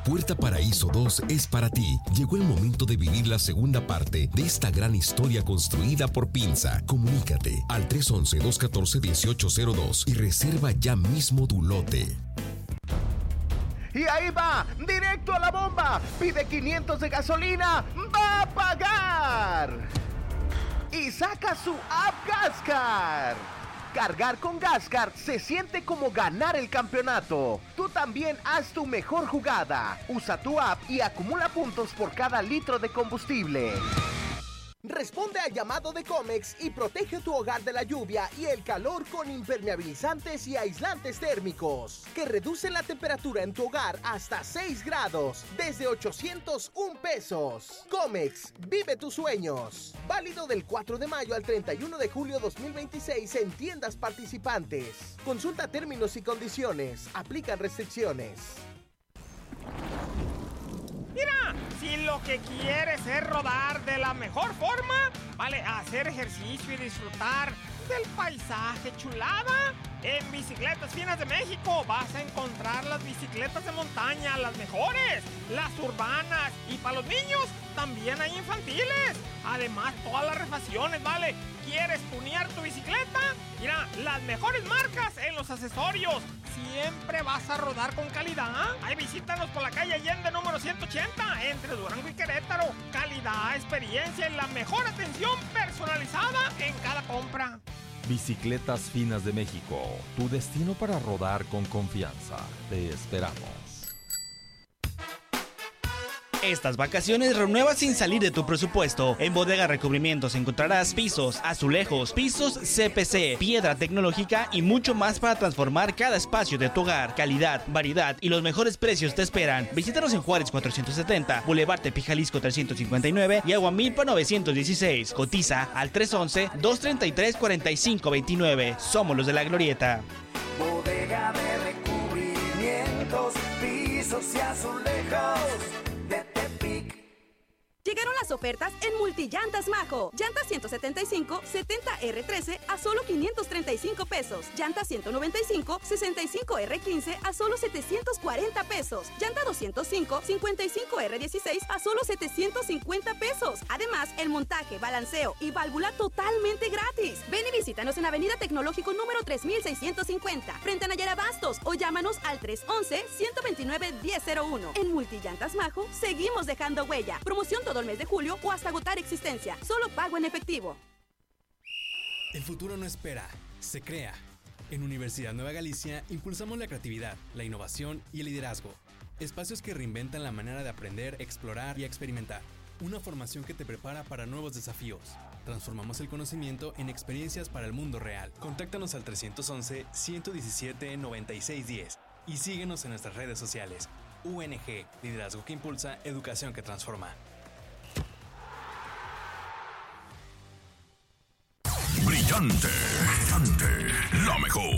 Puerta Paraíso 2 es para ti. Llegó el momento de vivir la segunda parte de esta gran historia construida por Pinza. Comunícate al 311-214-1802 y reserva ya mismo tu lote. Y ahí va, directo a la bomba. Pide 500 de gasolina, va a pagar. Y saca su app Gascar. Cargar con Gascar se siente como ganar el campeonato. Tú también haz tu mejor jugada. Usa tu app y acumula puntos por cada litro de combustible. Responde al llamado de Comex y protege tu hogar de la lluvia y el calor con impermeabilizantes y aislantes térmicos que reducen la temperatura en tu hogar hasta 6 grados desde 801 pesos. Comex, vive tus sueños. Válido del 4 de mayo al 31 de julio 2026 en tiendas participantes. Consulta términos y condiciones. Aplican restricciones. Mira, si lo que quieres es rodar de la mejor forma, vale, hacer ejercicio y disfrutar del paisaje chulada, en Bicicletas Finas de México vas a encontrar las bicicletas de montaña, las mejores, las urbanas, y para los niños también hay infantiles. Además, todas las refacciones, vale. ¿Quieres tunear tu bicicleta? Mira, las mejores marcas en los accesorios. Siempre vas a rodar con calidad. Ahí visítanos por la calle Allende número 180, entre Durango y Querétaro. Calidad, experiencia y la mejor atención personalizada en cada compra. Bicicletas Finas de México, tu destino para rodar con confianza. Te esperamos. Estas vacaciones renueva sin salir de tu presupuesto. En Bodega Recubrimientos encontrarás pisos, azulejos, pisos CPC, piedra tecnológica y mucho más para transformar cada espacio de tu hogar. Calidad, variedad y los mejores precios te esperan. Visítanos en Juárez 470, Boulevard Tepijalisco 359 y Aguamilpa 916. Cotiza al 311-233-4529. Somos los de la Glorieta. Bodega de Recubrimientos, pisos y azulejos. Llegaron las ofertas en Multillantas Majo. Llanta 175 70R13 a solo 535 pesos. Llanta 195 65R15 a solo 740 pesos. Llanta 205 55R16 a solo 750 pesos. Además, el montaje, balanceo y válvula totalmente gratis. Ven y visítanos en Avenida Tecnológico número 3650, frente a Nayara Bastos, o llámanos al 311-129-1001. En Multillantas Majo seguimos dejando huella. Promoción todo el mes de julio o hasta agotar existencia. Solo pago en efectivo. El futuro no espera, se crea. En Universidad Nueva Galicia impulsamos la creatividad, la innovación y el liderazgo. Espacios que reinventan la manera de aprender, explorar y experimentar. Una formación que te prepara para nuevos desafíos. Transformamos el conocimiento en experiencias para el mundo real. Contáctanos al 311-117-9610 y síguenos en nuestras redes sociales. UNG, liderazgo que impulsa, educación que transforma. Brillante, brillante, lo mejor.